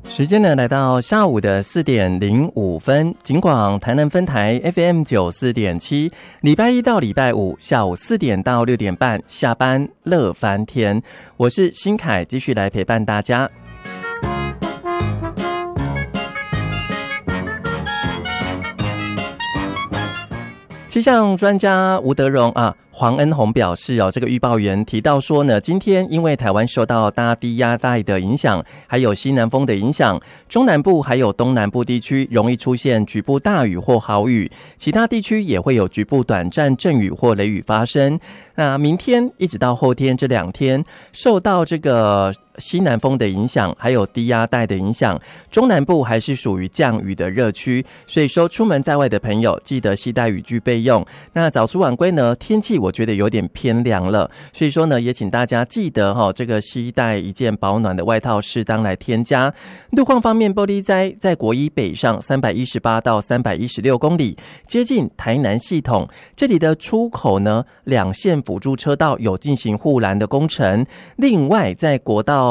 时间呢来到下午的4点05分，警广台南分台 FM 94.7，礼拜一到礼拜五下午4点到6点半下班乐翻天，我是新凯，继续来陪伴大家。气象专家吴德荣黄恩宏表示这个预报员提到说呢，今天因为台湾受到大低压带的影响，还有西南风的影响，中南部还有东南部地区容易出现局部大雨或豪雨，其他地区也会有局部短暂阵雨或雷雨发生。那明天一直到后天这2天，受到这个西南风的影响，还有低压带的影响，中南部还是属于降雨的热区，所以说出门在外的朋友记得携带雨具备用。那早出晚归呢，天气我觉得有点偏凉了，所以说呢，也请大家记得这个携带一件保暖的外套，适当来添加。路况方面，玻璃灾在国一北上318到316公里，接近台南系统，这里的出口呢，2线辅助车道有进行护栏的工程。另外，在国道